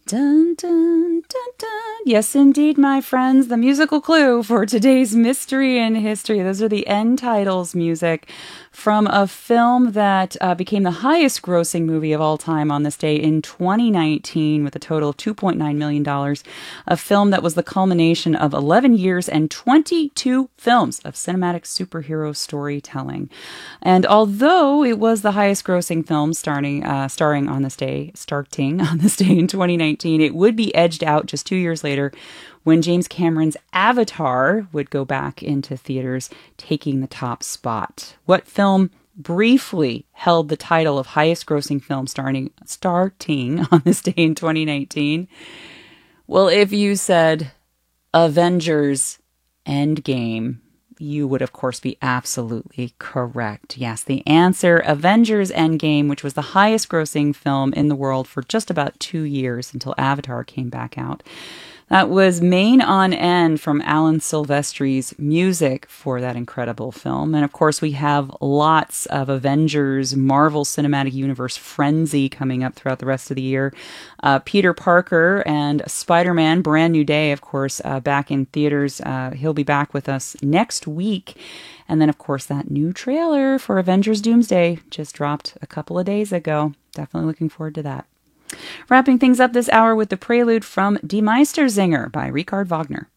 Dun, dun, dun, dun. Yes, indeed, my friends. The musical clue for today's Mystery in History. Those are the end titles music from a film that became the highest grossing movie of all time on this day in 2019 with a total of $2.9 million. A film that was the culmination of 11 years and 22 films of cinematic superhero storytelling. And although it was the highest grossing film starring on this day, on this day in 2019, it would be edged out just 2 years later when James Cameron's Avatar would go back into theaters, taking the top spot. What film briefly held the title of highest grossing film starting on this day in 2019? Well, if you said Avengers Endgame, you would, of course, be absolutely correct. Yes, the answer, Avengers Endgame, which was the highest grossing film in the world for just about 2 years until Avatar came back out. That was Main on End from Alan Silvestri's music for that incredible film. And of course, we have lots of Avengers, Marvel Cinematic Universe frenzy coming up throughout the rest of the year. Peter Parker and Spider-Man, Brand New Day, of course, back in theaters. He'll be back with us next week. And then, of course, that new trailer for Avengers Doomsday just dropped a couple of days ago. Definitely looking forward to that. Wrapping things up this hour with the prelude from Die Meistersinger by Richard Wagner.